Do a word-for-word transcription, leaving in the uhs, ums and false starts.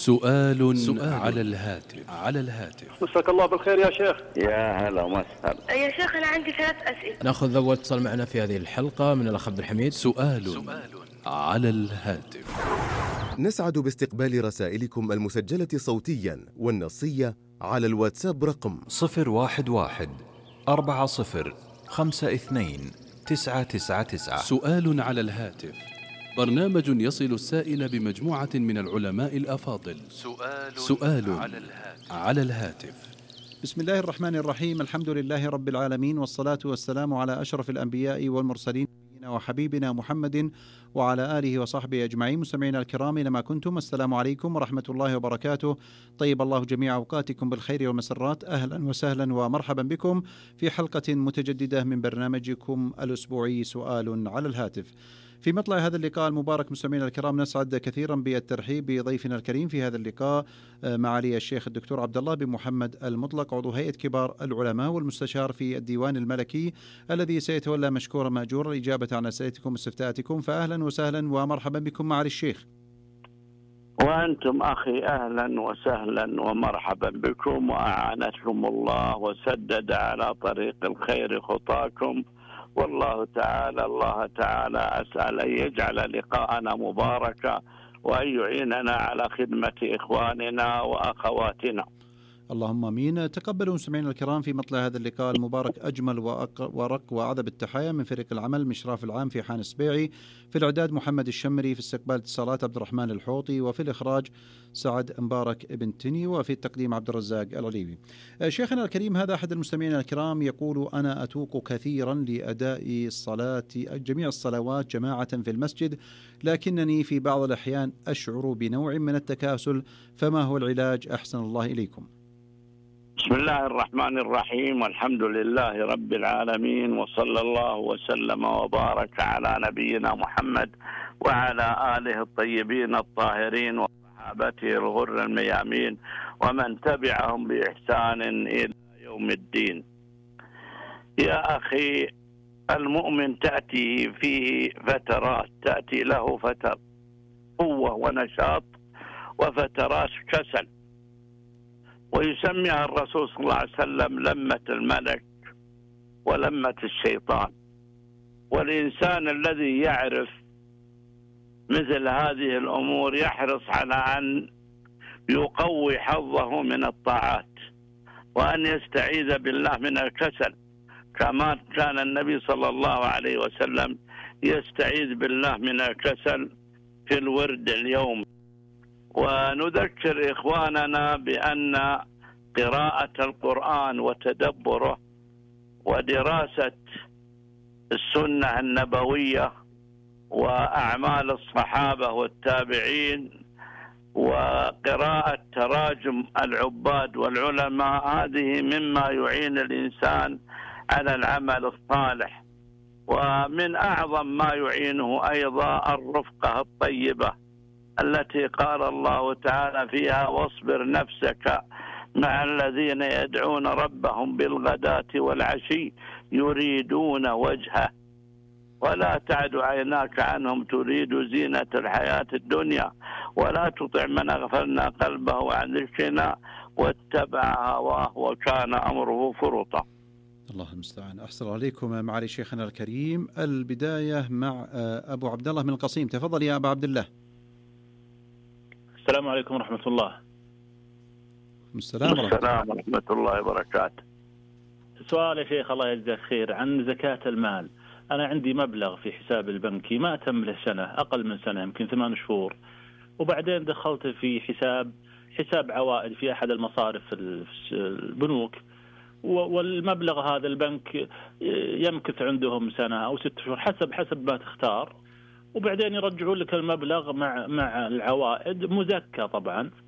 سؤال, سؤال على الهاتف على الهاتف مساك الله بالخير يا شيخ. يا هلا وسهلا يا شيخ أنا عندي ثلاث أسئلة. نأخذ أول اتصال معنا في هذه الحلقة من الأخ عبد الحميد. سؤال, سؤال على الهاتف. نسعد باستقبال رسائلكم المسجلة صوتيا والنصية على الواتساب رقم صفر واحد واحد أربعة صفر خمسة اثنين تسعة تسعة تسعة. سؤال على الهاتف، برنامج يصل السائل بمجموعة من العلماء الأفاضل. سؤال, سؤال على الهاتف. على الهاتف. بسم الله الرحمن الرحيم، الحمد لله رب العالمين، والصلاة والسلام على أشرف الأنبياء والمرسلين وحبيبنا محمد وعلى آله وصحبه أجمعين. مستمعينا الكرام أينما كنتم، السلام عليكم ورحمة الله وبركاته. طيب الله جميع أوقاتكم بالخير والمسرات. أهلا وسهلا ومرحبا بكم في حلقة متجددة من برنامجكم الأسبوعي سؤال على الهاتف. في مطلع هذا اللقاء المبارك مستمعينا الكرام نسعد كثيرا بالترحيب بضيفنا الكريم في هذا اللقاء، معالي الشيخ الدكتور عبد الله بن محمد المطلق، عضو هيئة كبار العلماء والمستشار في الديوان الملكي، الذي سيتولى مشكورا ماجورا الإجابة عن أسئلتكم واستفتاءاتكم. فأهلا وسهلا ومرحبا بكم معالي الشيخ. وأنتم أخي أهلا وسهلا ومرحبا بكم، وأعانتكم الله وسدد على طريق الخير خطاكم، والله تعالى الله تعالى أسأل أن يجعل لقاءنا مباركا وأن يعيننا على خدمة إخواننا وأخواتنا. اللهم امين. تقبلوا مستمعينا الكرام في مطلع هذا اللقاء المبارك اجمل وارق واعذب التحايا من فريق العمل، من إشراف العام في حان السبيعي، في الاعداد محمد الشمري، في استقبال اتصالات عبد الرحمن الحوطي، وفي الاخراج سعد مبارك ابن تني، وفي التقديم عبد الرزاق العليوي. شيخنا الكريم، هذا احد المستمعين الكرام يقول: انا اتوق كثيرا لاداء الصلاه جميع الصلوات جماعه في المسجد، لكنني في بعض الاحيان اشعر بنوع من التكاسل، فما هو العلاج؟ احسن الله اليكم. بسم الله الرحمن الرحيم، والحمد لله رب العالمين، وصلى الله وسلم وبارك على نبينا محمد وعلى آله الطيبين الطاهرين وصحابته الغر الميامين ومن تبعهم بإحسان إلى يوم الدين. يا أخي، المؤمن تأتي فيه فترات، تأتي له فترات قوة ونشاط وفترات كسل، ويسميها الرسول صلى الله عليه وسلم لمة الملك ولمة الشيطان. والإنسان الذي يعرف مثل هذه الأمور يحرص على أن يقوي حظه من الطاعات وأن يستعيذ بالله من الكسل، كما كان النبي صلى الله عليه وسلم يستعيذ بالله من الكسل في الورد اليومي. ونذكر إخواننا بأن قراءة القرآن وتدبره ودراسة السنة النبوية وأعمال الصحابة والتابعين وقراءة تراجم العباد والعلماء، هذه مما يعين الإنسان على العمل الصالح. ومن أعظم ما يعينه أيضا الرفقة الطيبة التي قال الله تعالى فيها: واصبر نفسك مع الذين يدعون ربهم بالغداة والعشي يريدون وجهه ولا تعد عيناك عنهم تريد زينة الحياة الدنيا ولا تطع من أغفلنا قلبه عن ذكرنا واتبع هواه وكان أمره فرطا. الله المستعان. أحسن عليكم معالي شيخنا الكريم. البداية مع أبو عبد الله من القصيم. تفضل يا أبو عبد الله. السلام عليكم ورحمة الله. السلام ورحمة الله وبركاته. سؤال يا شيخ الله يجزاك خير عن زكاة المال. أنا عندي مبلغ في حساب البنكي ما تم له سنة، أقل من سنة يمكن ثمان شهور، وبعدين دخلت في حساب حساب عوائد في أحد المصارف في البنوك، والمبلغ هذا البنك يمكث عندهم سنة أو ست شهور حسب حسب ما تختار، وبعدين يرجعوا لك المبلغ مع مع العوائد مزكى طبعا.